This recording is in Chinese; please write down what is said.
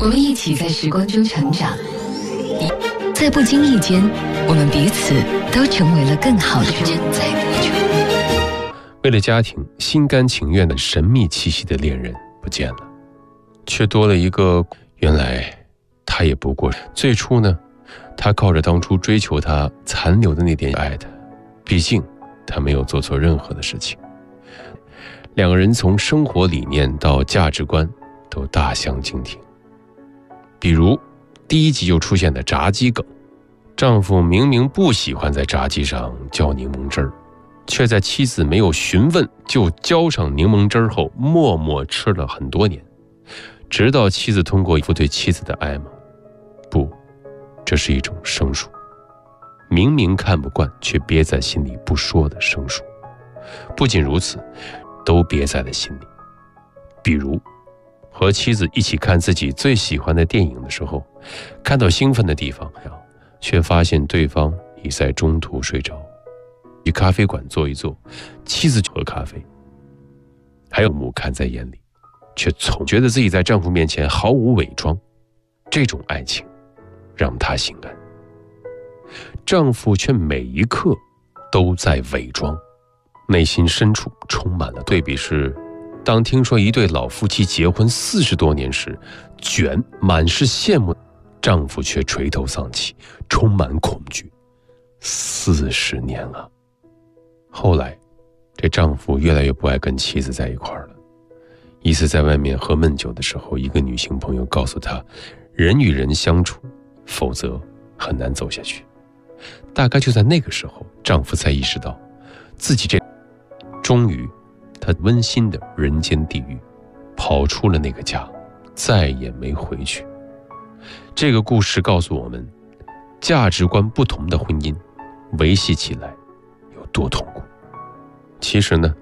我们一起在时光中成长，在不经意间，我们彼此都成为了更好的人。在播出。 为了家庭，心甘情愿的神秘气息的恋人不见了，却多了一个。原来他也不过最初呢，他靠着当初追求他残留的那点爱的，毕竟他没有做错任何的事情。两个人从生活理念到价值观都大相径庭。比如第一集就出现的炸鸡梗，丈夫明明不喜欢在炸鸡上浇柠檬汁儿，却在妻子没有询问就浇上柠檬汁儿后默默吃了很多年，直到妻子通过一副对妻子的爱吗？不，这是一种生疏，明明看不惯却憋在心里不说的生疏。不仅如此，都憋在了心里。比如和妻子一起看自己最喜欢的电影的时候，看到兴奋的地方，却发现对方已在中途睡着。去咖啡馆坐一坐，妻子就喝咖啡，还有幕看在眼里，却总觉得自己在丈夫面前毫无伪装。这种爱情让她心安，丈夫却每一刻都在伪装，内心深处充满了对比。是当听说一对老夫妻结婚40多年时，卷满是羡慕，丈夫却垂头丧气，充满恐惧。40年了。后来这丈夫越来越不爱跟妻子在一块儿了。一次在外面喝闷酒的时候，一个女性朋友告诉他，人与人相处，否则很难走下去。大概就在那个时候，丈夫才意识到自己终于他温馨的人间地狱跑出了那个家，再也没回去。这个故事告诉我们，价值观不同的婚姻维系起来有多痛苦。其实呢，